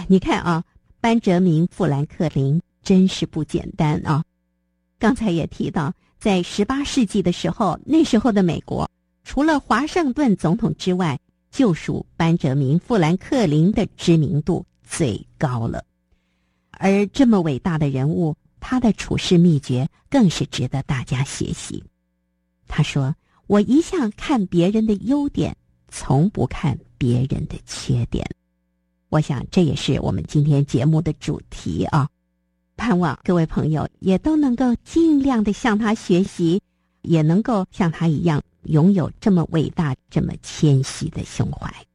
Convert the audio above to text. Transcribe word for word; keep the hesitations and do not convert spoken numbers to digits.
你看啊，班哲明·富兰克林真是不简单啊。刚才也提到，在十八世纪的时候，那时候的美国除了华盛顿总统之外，就属班哲明·富兰克林的知名度最高了。而这么伟大的人物，他的处事秘诀更是值得大家学习。他说，我一向看别人的优点，从不看别人的缺点。我想这也是我们今天节目的主题啊，盼望各位朋友也都能够尽量的向他学习，也能够像他一样拥有这么伟大、这么谦虚的胸怀。